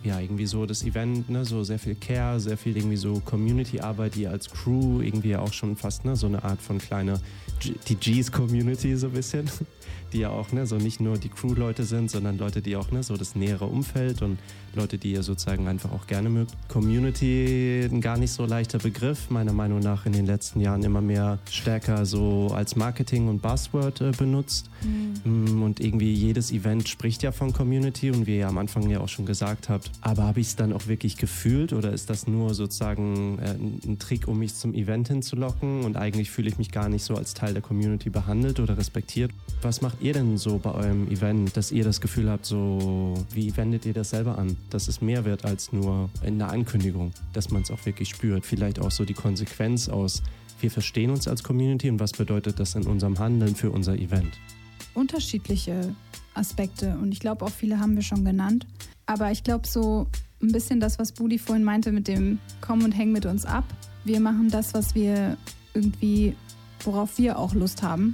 ja, irgendwie so das Event, ne, so sehr viel Care, sehr viel irgendwie so Community-Arbeit, die als Crew irgendwie auch schon fast, ne, so eine Art von kleiner, die G's-Community so ein bisschen, die ja auch, ne, so nicht nur die Crew-Leute sind, sondern Leute, die auch, ne, so das nähere Umfeld und Leute, die ihr sozusagen einfach auch gerne mögt. Community, ein gar nicht so leichter Begriff, meiner Meinung nach in den letzten Jahren immer mehr stärker so als Marketing- und Buzzword benutzt. Und irgendwie jedes Event spricht ja von Community und wie ihr am Anfang ja auch schon gesagt habt. Aber habe ich es dann auch wirklich gefühlt oder ist das nur sozusagen ein Trick, um mich zum Event hinzulocken und eigentlich fühle ich mich gar nicht so als Teil der Community behandelt oder respektiert? Was macht ihr denn so bei eurem Event, dass ihr das Gefühl habt, so wie wendet ihr das selber an? Dass es mehr wird als nur in der Ankündigung, dass man es auch wirklich spürt. Vielleicht auch so die Konsequenz aus, wir verstehen uns als Community und was bedeutet das in unserem Handeln für unser Event? Unterschiedliche Aspekte und ich glaube auch viele haben wir schon genannt. Aber ich glaube so ein bisschen das, was Budi vorhin meinte mit dem Komm und häng mit uns ab. Wir machen das, was wir irgendwie, worauf wir auch Lust haben.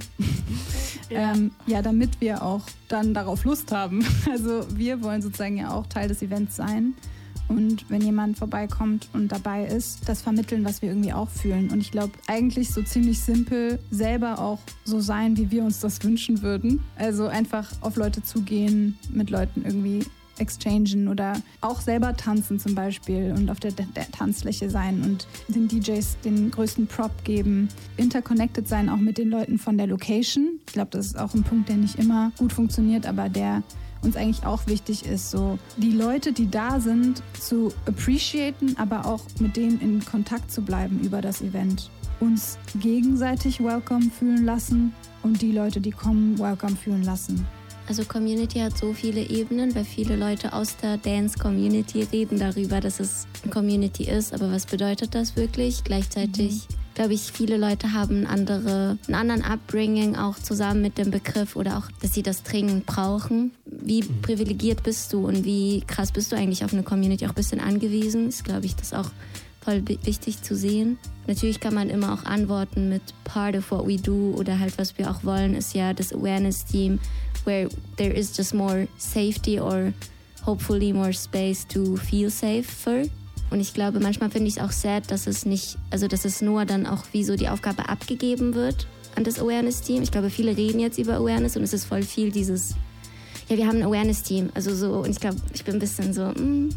Ja, damit wir auch dann darauf Lust haben. Also wir wollen sozusagen ja auch Teil des Events sein. Und wenn jemand vorbeikommt und dabei ist, das vermitteln, was wir irgendwie auch fühlen. Und ich glaube, eigentlich so ziemlich simpel selber auch so sein, wie wir uns das wünschen würden. Also einfach auf Leute zugehen, mit Leuten irgendwie exchangen oder auch selber tanzen zum Beispiel und auf der Tanzfläche sein und den DJs den größten Prop geben. Interconnected sein auch mit den Leuten von der Location. Ich glaube, das ist auch ein Punkt, der nicht immer gut funktioniert, aber der uns eigentlich auch wichtig ist, so die Leute, die da sind, zu appreciaten, aber auch mit denen in Kontakt zu bleiben über das Event. Uns gegenseitig welcome fühlen lassen und die Leute, die kommen, welcome fühlen lassen. Also Community hat so viele Ebenen, weil viele Leute aus der Dance-Community reden darüber, dass es eine Community ist. Aber was bedeutet das wirklich? Gleichzeitig glaube ich, viele Leute haben einen anderen Upbringing auch zusammen mit dem Begriff oder auch, dass sie das dringend brauchen. Wie privilegiert bist du und wie krass bist du eigentlich auf eine Community auch ein bisschen angewiesen? Ist, glaube ich, das auch voll wichtig zu sehen. Natürlich kann man immer auch antworten mit part of what we do oder halt was wir auch wollen, ist ja das Awareness-Team, where there is just more safety or hopefully more space to feel safer. Und ich glaube, manchmal finde ich es auch sad, dass es nicht, also dass es nur dann auch wie so die Aufgabe abgegeben wird an das Awareness-Team. Ich glaube, viele reden jetzt über Awareness und es ist voll viel dieses, ja, wir haben ein Awareness-Team. Also so, und ich glaube, ich bin ein bisschen so,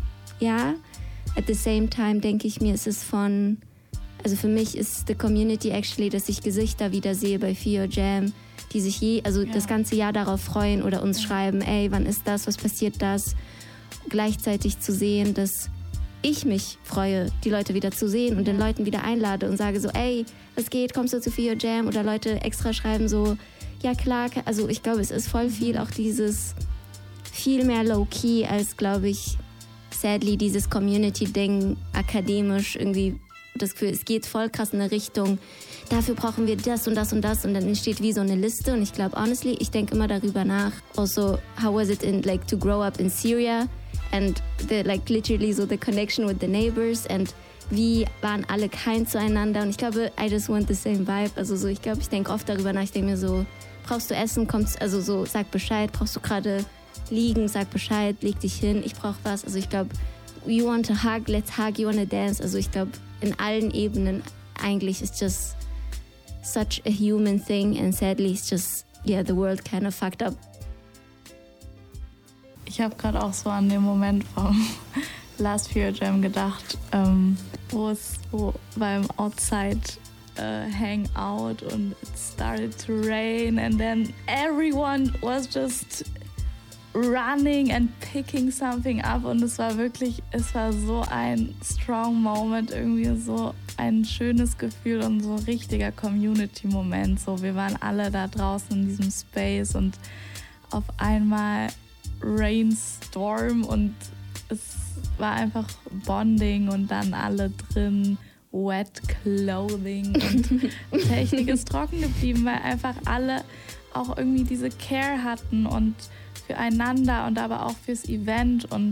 ja. At the same time denke ich mir, es ist von, also für mich ist the community actually, dass ich Gesichter wieder sehe bei FIO Jam, die sich das ganze Jahr darauf freuen oder uns schreiben, ey, wann ist das, was passiert das? Gleichzeitig zu sehen, dass ich mich freue, die Leute wieder zu sehen und den Leuten wieder einlade und sage so, ey, was geht, kommst du zu FIO Jam? Oder Leute extra schreiben so, ja klar, also ich glaube, es ist voll viel auch dieses, viel mehr low-key als, glaube ich, sadly, dieses Community-Ding akademisch irgendwie, das Gefühl, es geht voll krass in eine Richtung, dafür brauchen wir das und das und das und dann entsteht wie so eine Liste und ich glaube, honestly, ich denke immer darüber nach, also, how was it to grow up in Syria and literally so the connection with the neighbors and wie waren alle kind zueinander und ich glaube, I just want the same vibe, also so, ich glaube, ich denke oft darüber nach, ich denke mir so, brauchst du Essen, also so, sag Bescheid, brauchst du gerade liegen, sag Bescheid, leg dich hin, ich brauche was. Also ich glaube, you want to hug, let's hug, you want to dance. Also ich glaube, in allen Ebenen eigentlich ist just such a human thing and sadly it's just, yeah, the world kind of fucked up. Ich habe gerade auch so an den Moment vom Last FIO Jam gedacht, wo es so beim Outside Hangout und it started to rain and then everyone was just running and picking something up und es war so ein strong Moment, irgendwie so ein schönes Gefühl und so ein richtiger Community-Moment. So, wir waren alle da draußen in diesem Space und auf einmal Rainstorm und es war einfach Bonding und dann alle drin, wet clothing und Technik ist trocken geblieben, weil einfach alle auch irgendwie diese Care hatten und füreinander und aber auch fürs Event und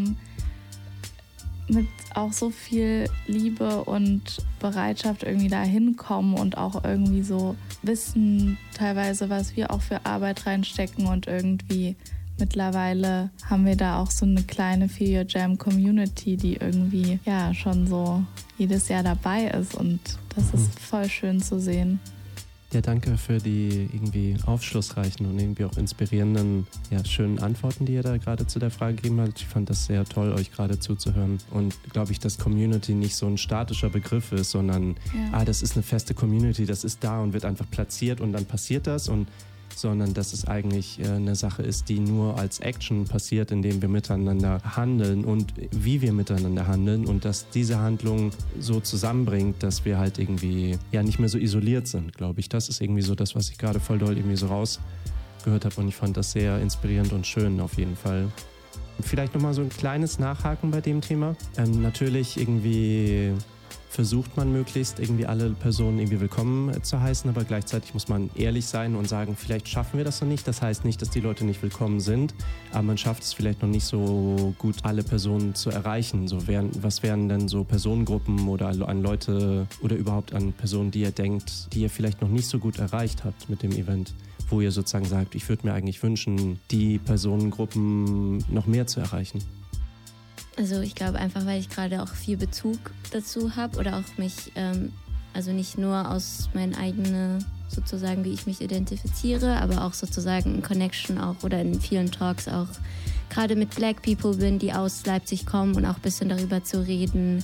mit auch so viel Liebe und Bereitschaft irgendwie da hinkommen und auch irgendwie so wissen teilweise, was wir auch für Arbeit reinstecken und irgendwie mittlerweile haben wir da auch so eine kleine Feel Your Jam Community, die irgendwie ja schon so jedes Jahr dabei ist und das ist voll schön zu sehen. Ja, danke für die irgendwie aufschlussreichen und irgendwie auch inspirierenden, ja, schönen Antworten, die ihr da gerade zu der Frage gegeben habt. Ich fand das sehr toll, euch gerade zuzuhören. Und glaube ich, dass Community nicht so ein statischer Begriff ist, sondern das ist eine feste Community, das ist da und wird einfach platziert und dann passiert das sondern dass es eigentlich eine Sache ist, die nur als Action passiert, indem wir miteinander handeln und wie wir miteinander handeln und dass diese Handlung so zusammenbringt, dass wir halt irgendwie ja nicht mehr so isoliert sind, glaube ich. Das ist irgendwie so das, was ich gerade voll doll irgendwie so rausgehört habe und ich fand das sehr inspirierend und schön auf jeden Fall. Vielleicht nochmal so ein kleines Nachhaken bei dem Thema. Natürlich irgendwie versucht man möglichst irgendwie alle Personen irgendwie willkommen zu heißen, aber gleichzeitig muss man ehrlich sein und sagen, vielleicht schaffen wir das noch nicht. Das heißt nicht, dass die Leute nicht willkommen sind, aber man schafft es vielleicht noch nicht so gut, alle Personen zu erreichen. So was wären denn so Personengruppen oder an Leute oder überhaupt an Personen, die ihr denkt, die ihr vielleicht noch nicht so gut erreicht habt mit dem Event, wo ihr sozusagen sagt, ich würde mir eigentlich wünschen, die Personengruppen noch mehr zu erreichen? Also ich glaube einfach, weil ich gerade auch viel Bezug dazu habe oder auch mich, also nicht nur aus meinen eigenen, sozusagen, wie ich mich identifiziere, aber auch sozusagen in Connection auch oder in vielen Talks auch gerade mit Black People bin, die aus Leipzig kommen und auch ein bisschen darüber zu reden,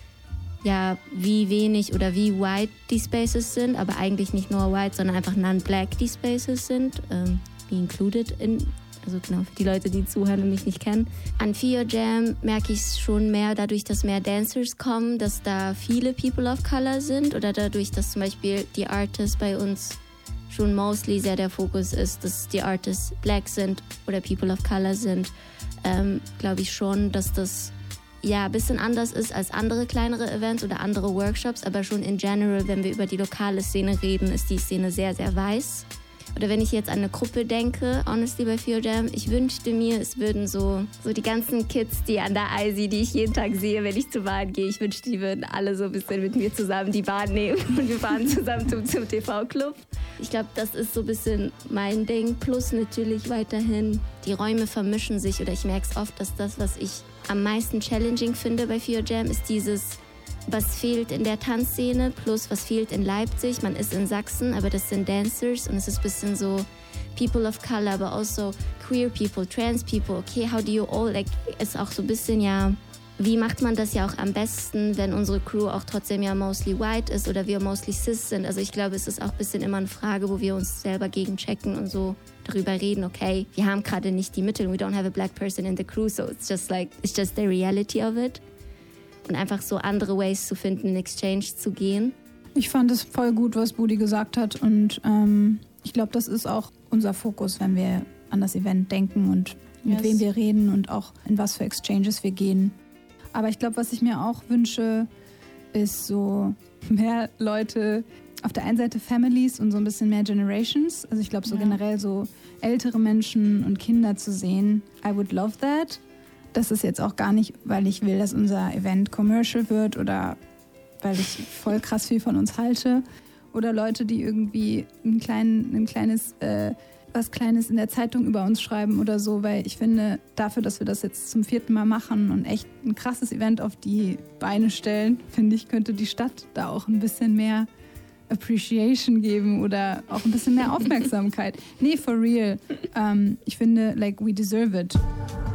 ja, wie wenig oder wie white die Spaces sind, aber eigentlich nicht nur white, sondern einfach non-black die Spaces sind, be included in. Also genau, für die Leute, die zuhören und mich nicht kennen. An Feel Your Jam merke ich es schon mehr dadurch, dass mehr Dancers kommen, dass da viele People of Color sind oder dadurch, dass zum Beispiel die Artists bei uns schon mostly sehr der Fokus ist, dass die Artists black sind oder People of Color sind, glaube ich schon, dass das ja ein bisschen anders ist als andere kleinere Events oder andere Workshops, aber schon in general, wenn wir über die lokale Szene reden, ist die Szene sehr, sehr weiß. Oder wenn ich jetzt an eine Gruppe denke, honestly bei Feel Your Jam, ich wünschte mir, es würden so die ganzen Kids, die an der ISI, die ich jeden Tag sehe, wenn ich zur Bahn gehe, ich wünschte, die würden alle so ein bisschen mit mir zusammen die Bahn nehmen und wir fahren zusammen zum TV-Club. Ich glaube, das ist so ein bisschen mein Ding. Plus natürlich weiterhin, die Räume vermischen sich oder ich merke es oft, dass das, was ich am meisten challenging finde bei Feel Your Jam, ist dieses, was fehlt in der Tanzszene plus was fehlt in Leipzig. Man ist in Sachsen, aber das sind Dancers und es ist ein bisschen so People of Color, aber also queer people, trans people. Okay, how do you all, like, ist auch so ein bisschen ja, wie macht man das ja auch am besten, wenn unsere Crew auch trotzdem ja mostly white ist oder wir mostly cis sind. Also ich glaube, es ist auch ein bisschen immer eine Frage, wo wir uns selber gegenchecken und so darüber reden, okay, wir haben gerade nicht die Mittel, we don't have a black person in the crew, so it's just the reality of it. Und einfach so andere Ways zu finden, in Exchange zu gehen. Ich fand es voll gut, was Budi gesagt hat und ich glaube, das ist auch unser Fokus, wenn wir an das Event denken und mit wem wir reden und auch in was für Exchanges wir gehen. Aber ich glaube, was ich mir auch wünsche, ist so mehr Leute, auf der einen Seite Families und so ein bisschen mehr Generations. Also ich glaube, so generell so ältere Menschen und Kinder zu sehen. I would love that. Das ist jetzt auch gar nicht, weil ich will, dass unser Event commercial wird oder weil ich voll krass viel von uns halte. Oder Leute, die irgendwie was Kleines in der Zeitung über uns schreiben oder so. Weil ich finde, dafür, dass wir das jetzt zum 4. Mal machen und echt ein krasses Event auf die Beine stellen, finde ich, könnte die Stadt da auch ein bisschen mehr Appreciation geben oder auch ein bisschen mehr Aufmerksamkeit. Nee, for real. Ich finde, like, we deserve it.